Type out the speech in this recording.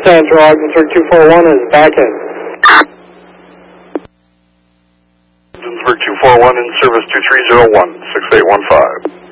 Sandra, Ogdensburg 241 is back in. Ogdensburg 241 in service 2301, 6815.